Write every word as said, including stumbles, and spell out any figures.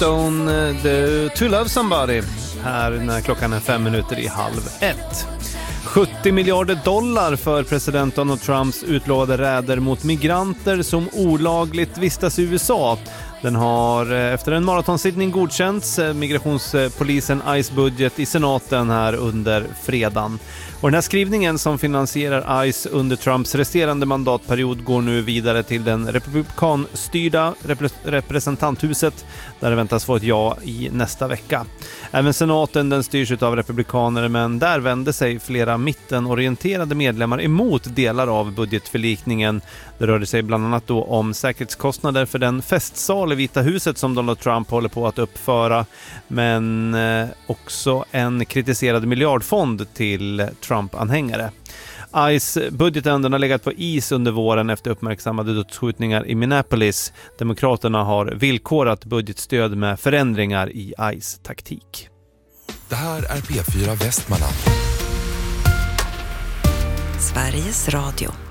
Stone, The To Love Somebody, här när klockan är fem minuter i halv ett. sjuttio miljarder dollar för president Donald Trumps utlovade räder mot migranter som olagligt vistas i U S A. Den har efter en maratonsittning godkänts, migrationspolisen ICE budget i senaten här under fredagen. Och den här skrivningen som finansierar ICE under Trumps resterande mandatperiod går nu vidare till den republikanstyrda repre- representanthuset där det väntas få ett ja i nästa vecka. Även senaten den styrs av republikaner, men där vände sig flera mittenorienterade medlemmar emot delar av budgetförlikningen. Det rörde sig bland annat då om säkerhetskostnader för den festsal i Vita huset som Donald Trump håller på att uppföra, men eh, också en kritiserad miljardfond till Trump-anhängare. ICE-budgeten den har legat på is under våren efter uppmärksammade dödsskjutningar i Minneapolis. Demokraterna har villkorat budgetstöd med förändringar i ICE-taktik. Det här är P fyra Västmanland. Sveriges Radio.